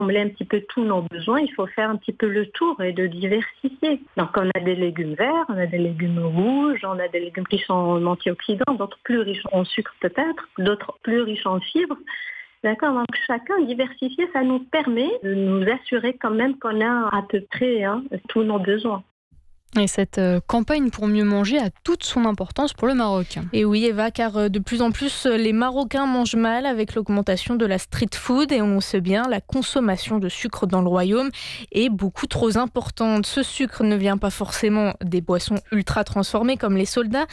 combler un petit peu tous nos besoins, il faut faire un petit peu le tour et de diversifier. Donc on a des légumes verts, on a des légumes rouges, on a des légumes riches en antioxydants, d'autres plus riches en sucre peut-être, d'autres plus riches en fibres. D'accord, donc chacun diversifier, ça nous permet de nous assurer quand même qu'on a à peu près tous nos besoins. Et cette campagne pour mieux manger a toute son importance pour le Maroc. Et oui Eva, car de plus en plus les Marocains mangent mal avec l'augmentation de la street food et on sait bien la consommation de sucre dans le royaume est beaucoup trop importante. Ce sucre ne vient pas forcément des boissons ultra transformées comme les sodas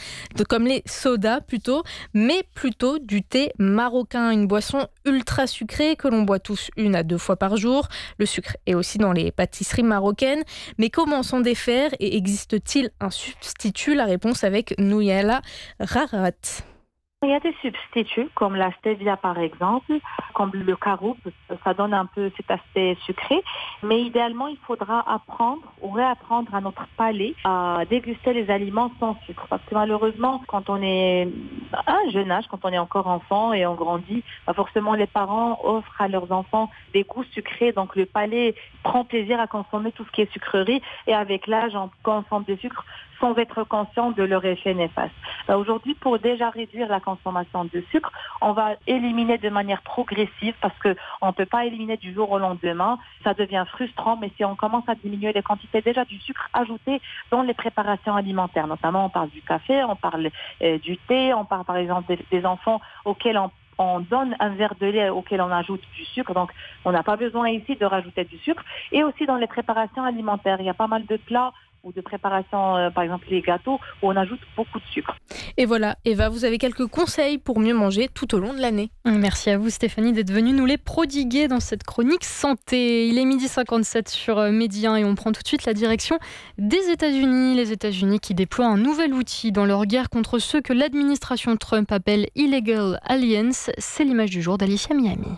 plutôt, mais plutôt du thé marocain, une boisson ultra sucrée que l'on boit tous 1 à 2 fois par jour. Le sucre est aussi dans les pâtisseries marocaines, mais comment s'en défaire et existe-t-il un substitut? La réponse avec Nouyala Rarat. Il y a des substituts comme la stevia par exemple, comme le caroub, ça donne un peu cet aspect sucré, mais idéalement il faudra apprendre ou réapprendre à notre palais à déguster les aliments sans sucre, parce que malheureusement quand on est à un jeune âge, quand on est encore enfant et on grandit, forcément les parents offrent à leurs enfants des goûts sucrés, donc le palais prend plaisir à consommer tout ce qui est sucrerie et avec l'âge on consomme des sucres sans être conscient de leur effet néfaste. Aujourd'hui, pour déjà réduire la consommation de sucre, on va éliminer de manière progressive parce qu'on ne peut pas éliminer du jour au lendemain. Ça devient frustrant, mais si on commence à diminuer les quantités déjà du sucre ajouté dans les préparations alimentaires, notamment on parle du café, on parle du thé, on parle par exemple des enfants auxquels on donne un verre de lait auquel on ajoute du sucre, donc on n'a pas besoin ici de rajouter du sucre. Et aussi dans les préparations alimentaires, il y a pas mal de plats ou de préparation, par exemple les gâteaux, où on ajoute beaucoup de sucre. Et voilà, Eva, vous avez quelques conseils pour mieux manger tout au long de l'année. Merci à vous Stéphanie d'être venue nous les prodiguer dans cette chronique santé. Il est 12h57 sur Midi 1 et on prend tout de suite la direction des États-Unis. Les États-Unis qui déploient un nouvel outil dans leur guerre contre ceux que l'administration Trump appelle Illegal Aliens. C'est l'image du jour d'Alicia Miami.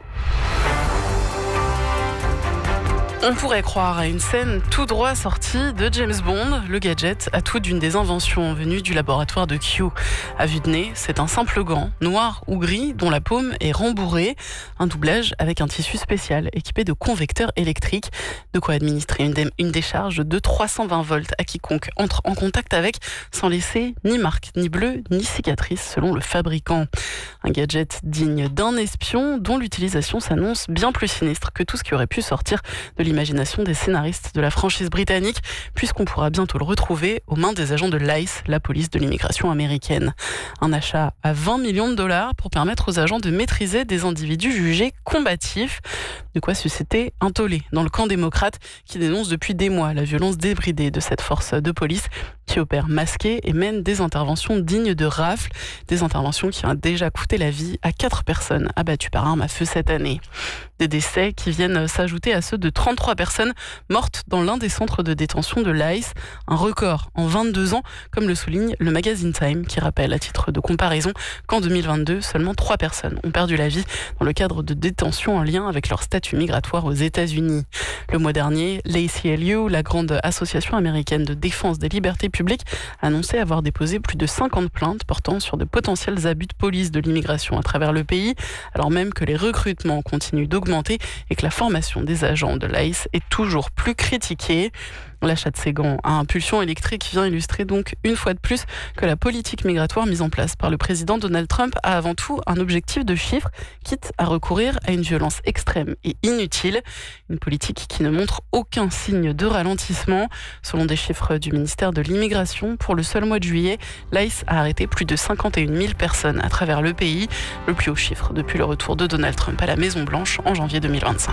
On pourrait croire à une scène tout droit sortie de James Bond. Le gadget a tout d'une des inventions venues du laboratoire de Kew. À vue de nez, c'est un simple gant, noir ou gris, dont la paume est rembourrée. Un doublage avec un tissu spécial équipé de convecteurs électriques. De quoi administrer une décharge de 320 volts à quiconque entre en contact avec, sans laisser ni marque, ni bleu, ni cicatrice, selon le fabricant. Un gadget digne d'un espion dont l'utilisation s'annonce bien plus sinistre que tout ce qui aurait pu sortir de l'imagination des scénaristes de la franchise britannique, puisqu'on pourra bientôt le retrouver aux mains des agents de l'ICE, la police de l'immigration américaine. Un achat à 20 millions de dollars pour permettre aux agents de maîtriser des individus jugés combatifs. De quoi susciter un tollé dans le camp démocrate qui dénonce depuis des mois la violence débridée de cette force de police qui opère masquée et mène des interventions dignes de rafles, des interventions qui ont déjà coûté la vie à 4 personnes abattues par arme à feu cette année. Des décès qui viennent s'ajouter à ceux de 33 personnes mortes dans l'un des centres de détention de l'ICE, un record en 22 ans, comme le souligne le magazine Time, qui rappelle à titre de comparaison qu'en 2022, seulement 3 personnes ont perdu la vie dans le cadre de détention en lien avec leur statut migratoire aux États-Unis. Le mois dernier, l'ACLU, la grande association américaine de défense des libertés publiques, a annoncé avoir déposé plus de 50 plaintes portant sur de potentiels abus de police de l'immigration à travers le pays, alors même que les recrutements continuent d'augmenter et que la formation des agents de l'ICE est toujours plus critiquée. L'achat de ces gants à impulsion électrique vient illustrer donc une fois de plus que la politique migratoire mise en place par le président Donald Trump a avant tout un objectif de chiffres, quitte à recourir à une violence extrême et inutile. Une politique qui ne montre aucun signe de ralentissement. Selon des chiffres du ministère de l'Immigration, pour le seul mois de juillet, l'ICE a arrêté plus de 51 000 personnes à travers le pays, le plus haut chiffre depuis le retour de Donald Trump à la Maison-Blanche en janvier 2025.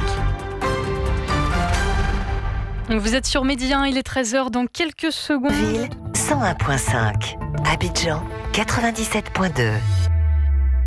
Vous êtes sur Midi 1, il est 13h dans quelques secondes. Ville 101.5, Abidjan 97.2.